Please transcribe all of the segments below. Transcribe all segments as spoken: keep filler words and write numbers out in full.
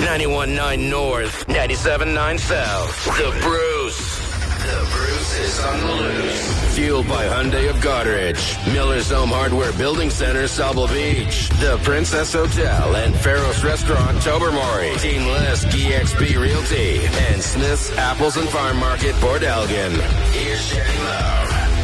ninety-one point nine North, ninety-seven point nine South. The Bruce. The Bruce is on the loose. Fueled by Hyundai of Goderich, Miller's Home Hardware Building Center, Sauble Beach, The Princess Hotel and Faros Restaurant, Tobermory, Team List, E X P Realty, and Smith's Apples and Farm Market, Port Elgin. Here's Sherry Love.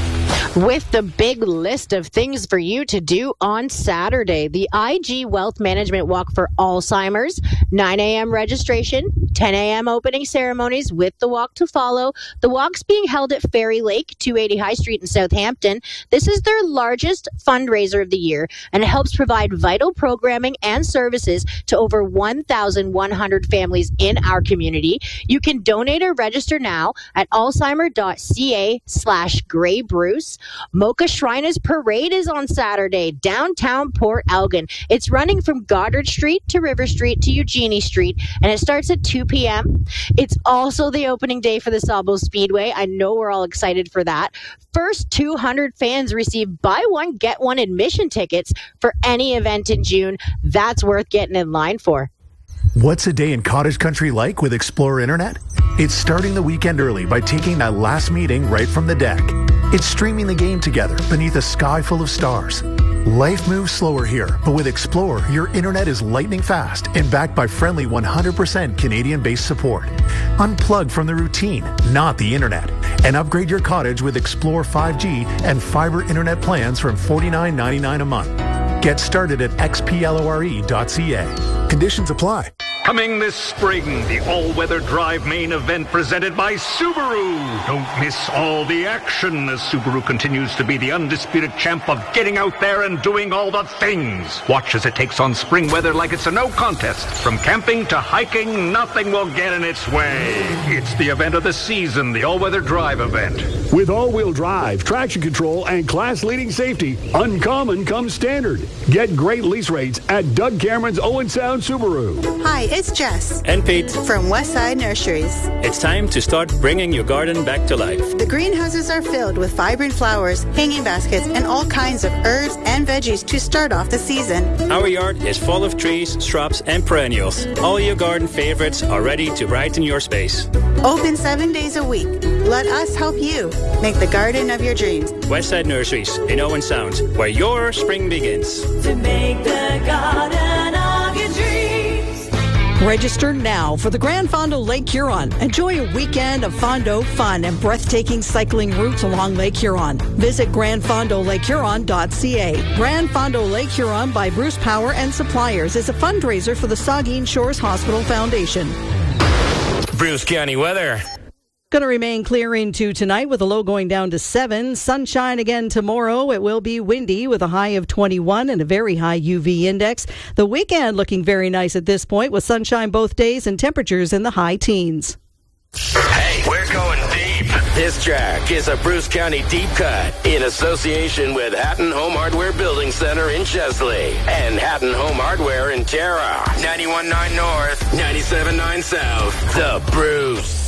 With the big list of things for you to do on Saturday, the I G Wealth Management Walk for Alzheimer's, nine a.m. registration, ten a.m. opening ceremonies with the walk to follow. The walk's being held at Ferry Lake, two eighty High Street in Southampton. This is their largest fundraiser of the year, and it helps provide vital programming and services to over one thousand one hundred families in our community. You can donate or register now at alzheimer.ca slash Grey Bruce. Mocha Shriners Parade is on Saturday, downtown Port Elgin. It's running from Goddard Street to River Street to Eugenie Street, and it starts at two p.m. It's also the opening day for the Sauble Speedway. I know we're all excited for that. First two hundred fans receive buy one, get one admission tickets for any event in June. That's worth getting in line for. What's a day in cottage country like with Explorer Internet? It's starting the weekend early by taking that last meeting right from the deck. It's streaming the game together beneath a sky full of stars. Life moves slower here, but with Explorer, your internet is lightning fast and backed by friendly one hundred percent Canadian-based support. Unplug from the routine, not the internet, and upgrade your cottage with Explorer five G and fiber internet plans from forty-nine ninety-nine a month. Get started at x p lore dot c a. Conditions apply. Coming this spring, the all-weather drive main event presented by Subaru. Don't miss all the action as Subaru continues to be the undisputed champ of getting out there and doing all the things. Watch as it takes on spring weather like it's a no contest. From camping to hiking, nothing will get in its way. It's the event of the season, the all-weather drive event. With all-wheel drive, traction control, and class-leading safety, uncommon comes standard. Get great lease rates at Doug Cameron's Owen Sound Subaru. Hi, it's Jess. And Pete. From Westside Nurseries. It's time to start bringing your garden back to life. The greenhouses are filled with vibrant flowers, hanging baskets, and all kinds of herbs and veggies to start off the season. Our yard is full of trees, shrubs, and perennials. All your garden favorites are ready to brighten your space. Open seven days a week. Let us help you make the garden of your dreams. Westside Nurseries in Owen Sound, where your spring begins. To make the garden of your dreams. Register now for the Grand Fondo Lake Huron. Enjoy a weekend of Fondo fun and breathtaking cycling routes along Lake Huron. Visit grand fondo lake huron dot c a. Grand Fondo Lake Huron by Bruce Power and Suppliers is a fundraiser for the Saugeen Shores Hospital Foundation. Bruce County weather. Going to remain clear into tonight with a low going down to seven. Sunshine again tomorrow. It will be windy with a high of twenty-one and a very high U V index. The weekend looking very nice at this point with sunshine both days and temperatures in the high teens. Hey, we're going deep. This track is a Bruce County deep cut in association with Hatton Home Hardware Building Center in Chesley and Hatton Home Hardware in Tara. ninety-one point nine North, ninety-seven point nine South. The Bruce.